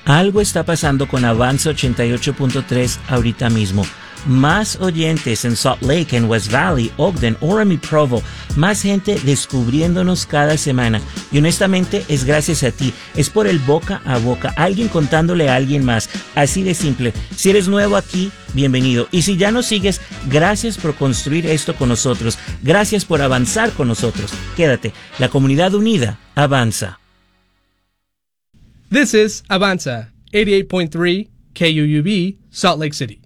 Algo está pasando con Avanza 88.3 ahorita mismo. Más oyentes en Salt Lake, en West Valley, Ogden, Orem y Provo. Más gente descubriéndonos cada semana. Y honestamente es gracias a ti. Es por el boca a boca. Alguien contándole a alguien más. Así de simple. Si eres nuevo aquí, bienvenido. Y si ya nos sigues, gracias por construir esto con nosotros. Gracias por avanzar con nosotros. Quédate. La comunidad unida avanza. This is Avanza, 88.3 KUUB, Salt Lake City.